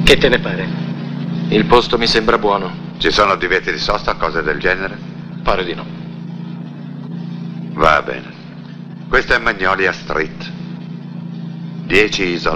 Che te ne pare? Il posto mi sembra buono. Ci sono divieti di sosta o cose del genere? Pare di no. Va bene. Questa è Magnolia Street. 10 isole.